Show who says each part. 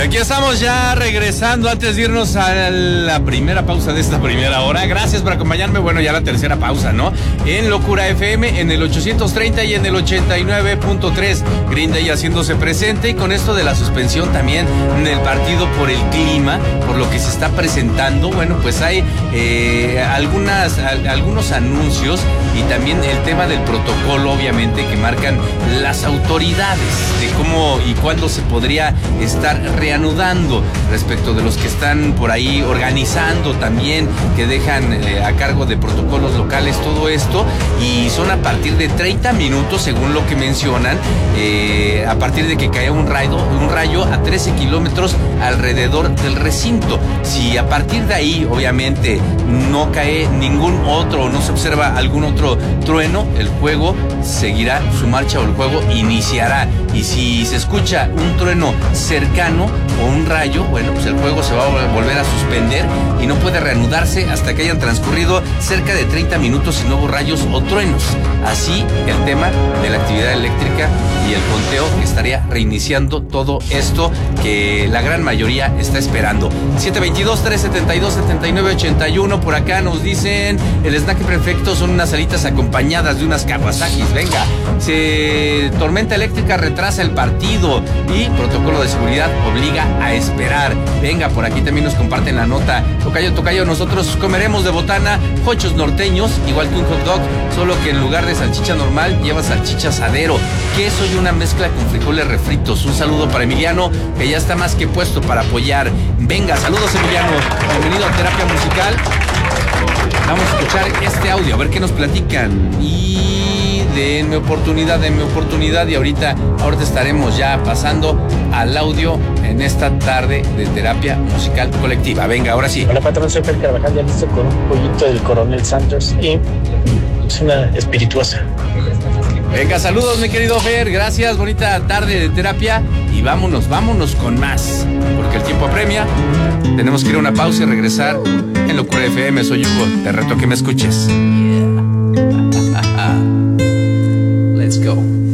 Speaker 1: Aquí estamos ya regresando antes de irnos a la primera pausa de esta primera hora. Gracias por acompañarme. Bueno, ya la tercera pausa, ¿no? En Locura FM, en el 830 y en el 89.3. Green Day haciéndose presente, y con esto de la suspensión también en el partido por el clima, por lo que se está presentando. Bueno, pues hay algunos anuncios y también el tema del protocolo, obviamente, que marcan las autoridades de cómo y cuándo se podría estar reanudando respecto de los que están por ahí organizando también, que dejan a cargo de protocolos locales todo esto, y son a partir de 30 minutos según lo que mencionan, a partir de que cae un rayo a 13 kilómetros alrededor del recinto. Si a partir de ahí obviamente no cae ningún otro o no se observa algún otro trueno, el juego seguirá su marcha o el juego iniciará. Y si se escucha un trueno cercano o un rayo, bueno, pues el juego se va a volver a suspender y no puede reanudarse hasta que hayan transcurrido cerca de 30 minutos si no hubo rayos o truenos. Así el tema de la actividad eléctrica y el conteo que estaría reiniciando todo esto que la gran mayoría está esperando. 722-372-7981. Por acá nos dicen: el snack perfecto son unas alitas acompañadas de unas Kawasakis. Venga, tormenta eléctrica retrasa el partido y protocolo de seguridad obliga a esperar. Venga, por aquí también nos comparten la nota. Tocayo, nosotros comeremos de botana hochos norteños, igual que un hot dog, solo que en lugar de salchicha normal lleva salchicha asadero, queso y una mezcla con frijoles refritos. Un saludo para Emiliano, que ya está más que puesto para apoyar. Venga, saludos Emiliano, bienvenido a Terapia Musical. Vamos a escuchar este audio, a ver qué nos platican. Y denme oportunidad, y ahorita estaremos ya pasando al audio en esta tarde de Terapia Musical Colectiva. Venga, ahora sí.
Speaker 2: Hola patrón, soy Fer Carvajal, ya listo con un pollito del Coronel Sanders y es una espirituosa.
Speaker 1: Venga, saludos mi querido Fer, gracias, bonita tarde de terapia y vámonos con más, porque el tiempo apremia. Tenemos que ir a una pausa y regresar en Locura FM. Soy Hugo, te reto a que me escuches. Let's go.